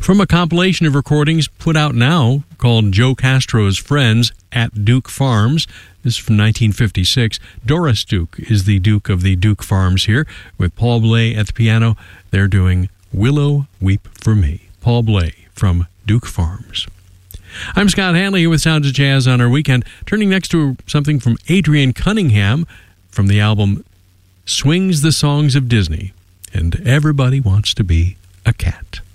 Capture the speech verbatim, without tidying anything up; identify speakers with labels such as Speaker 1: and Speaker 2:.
Speaker 1: From a compilation of recordings put out now called Joe Castro's Friends at Duke Farms. This is from nineteen fifty-six. Doris Duke is the Duke of the Duke Farms here, with Paul Bley at the piano. They're doing Willow Weep for Me. Paul Bley from Duke Farms. I'm Scott Hanley here with Sounds of Jazz on our weekend, turning next to something from Adrian Cunningham from the album Swings the Songs of Disney. And Everybody Wants to Be a Cat.